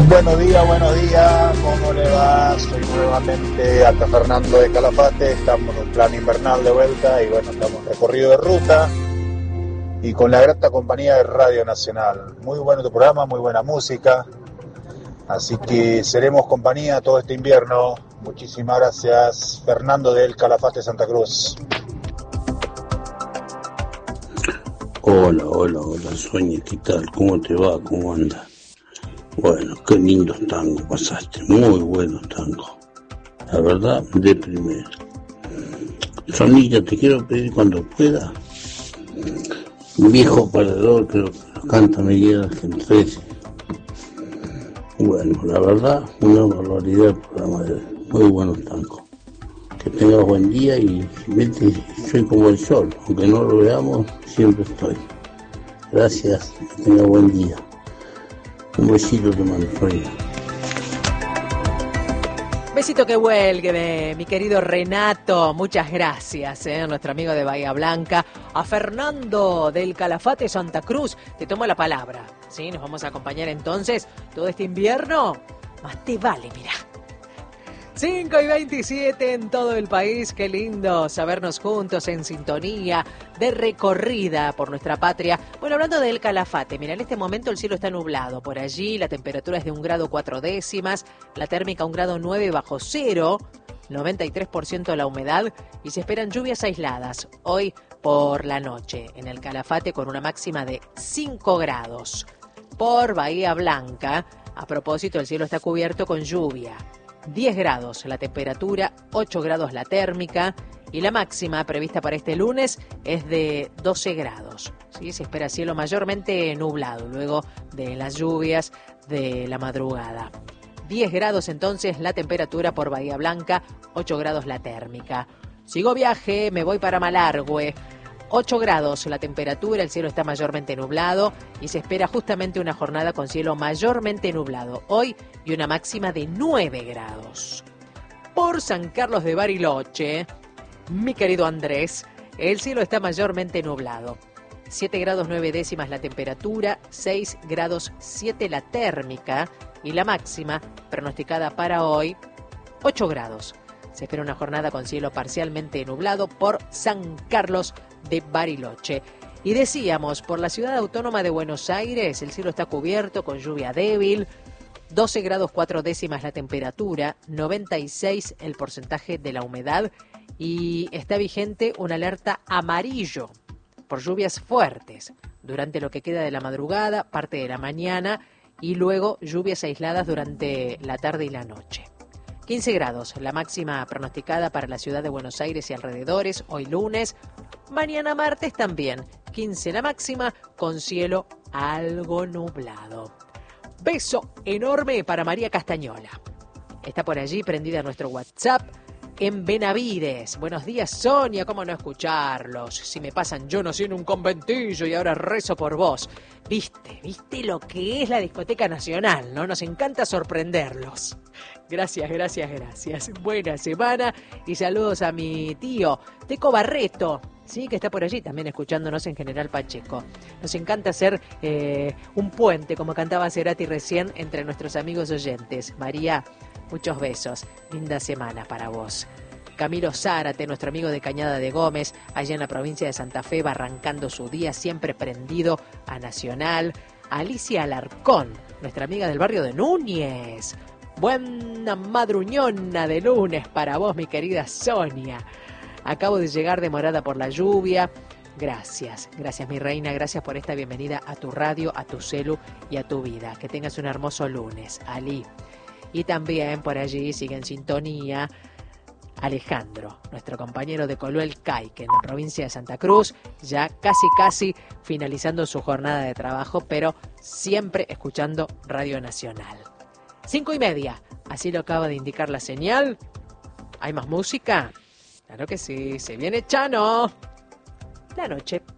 Buenos días, ¿cómo le va? Soy nuevamente hasta Fernando de Calafate, estamos en plan invernal de vuelta y bueno, estamos en recorrido de ruta y con la grata compañía de Radio Nacional. Muy bueno tu programa, muy buena música, así que seremos compañía todo este invierno. Muchísimas gracias, Fernando del Calafate, Santa Cruz. Hola, Sonia, ¿qué tal? ¿Cómo te va? ¿Cómo andas? Bueno, qué lindos tangos pasaste, muy buenos tangos. La verdad, de primera. Sonita, te quiero pedir cuando pueda. Un viejo parador, creo que lo canta Miguel Ángel 13. Bueno, la verdad, una barbaridad el programa de hoy. Muy buenos tangos. Que tengas buen día y vete, soy como el sol, aunque no lo veamos, siempre estoy. Gracias, que tengas buen día. Un besito te mando, Sonia. Besito que huelgue, mi querido Renato. Muchas gracias, nuestro amigo de Bahía Blanca. A Fernando del Calafate, Santa Cruz. Te tomo la palabra. ¿Sí? Nos vamos a acompañar entonces todo este invierno. Más te vale, mirá. 5:27 en todo el país, qué lindo sabernos juntos en sintonía de recorrida por nuestra patria. Bueno, hablando del Calafate, mira, en este momento el cielo está nublado. Por allí la temperatura es de 1,4 grados, la térmica 1,9 grados bajo cero, 93% la humedad y se esperan lluvias aisladas hoy por la noche en el Calafate con una máxima de 5 grados. Por Bahía Blanca, a propósito, el cielo está cubierto con lluvia. 10 grados la temperatura, 8 grados la térmica y la máxima prevista para este lunes es de 12 grados. ¿Sí? Se espera cielo mayormente nublado luego de las lluvias de la madrugada. 10 grados entonces la temperatura por Bahía Blanca, 8 grados la térmica. Sigo viaje, me voy para Malargüe. 8 grados la temperatura, el cielo está mayormente nublado y se espera justamente una jornada con cielo mayormente nublado hoy y una máxima de 9 grados. Por San Carlos de Bariloche, mi querido Andrés, el cielo está mayormente nublado. 7 grados 9 décimas la temperatura, 6 grados 7 la térmica y la máxima pronosticada para hoy, 8 grados. Se espera una jornada con cielo parcialmente nublado por San Carlos de Bariloche. Y decíamos, por la ciudad autónoma de Buenos Aires, el cielo está cubierto con lluvia débil, 12 grados 4 décimas la temperatura, 96 el porcentaje de la humedad y está vigente una alerta amarillo por lluvias fuertes durante lo que queda de la madrugada, parte de la mañana y luego lluvias aisladas durante la tarde y la noche. 15 grados, la máxima pronosticada para la ciudad de Buenos Aires y alrededores, hoy lunes. Mañana martes también, 15 la máxima, con cielo algo nublado. Beso enorme para María Castañola. Está por allí prendida nuestro WhatsApp en Benavides. Buenos días, Sonia, ¿cómo no escucharlos? Si me pasan, yo nací en un conventillo y ahora rezo por vos. ¿Viste lo que es la discoteca nacional, no? Nos encanta sorprenderlos. Gracias. Buena semana y saludos a mi tío, Teco Barreto, ¿sí? Que está por allí también escuchándonos en General Pacheco. Nos encanta hacer un puente, como cantaba Cerati recién, entre nuestros amigos oyentes. María, muchos besos. Linda semana para vos. Camilo Zárate, nuestro amigo de Cañada de Gómez, allá en la provincia de Santa Fe, va arrancando su día siempre prendido a Nacional. Alicia Alarcón, nuestra amiga del barrio de Núñez. Buena madruñona de lunes para vos, mi querida Sonia. Acabo de llegar demorada por la lluvia. Gracias mi reina, gracias por esta bienvenida a tu radio, a tu celu y a tu vida. Que tengas un hermoso lunes, Ali. Y también por allí sigue en sintonía Alejandro, nuestro compañero de Coluel Caique, en la provincia de Santa Cruz, ya casi finalizando su jornada de trabajo, pero siempre escuchando Radio Nacional. 5:30, así lo acaba de indicar la señal. ¿Hay más música? Claro que sí, se viene Chano. La noche.